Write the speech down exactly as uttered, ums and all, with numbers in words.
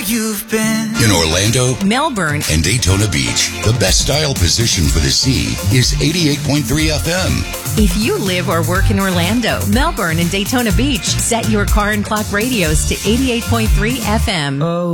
you've been. In Orlando, Melbourne, and Daytona Beach, the best style position for the sea is eighty-eight point three F M. If you live or work in Orlando, Melbourne, and Daytona Beach, set your car and clock radios to eighty-eight point three F M. Oh.